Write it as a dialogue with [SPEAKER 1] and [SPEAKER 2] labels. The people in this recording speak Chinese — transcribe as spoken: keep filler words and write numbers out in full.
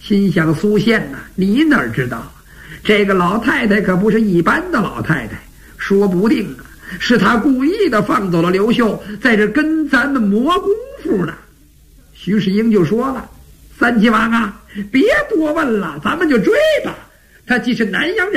[SPEAKER 1] 心想苏宪呐、啊，你哪知道，这个老太太可不是一般的老太太，说不定啊，是她故意的放走了刘秀，在这跟咱们磨功夫呢。徐世英就说了：“三齐王啊，别多问了，咱们就追吧。他既是南阳人。”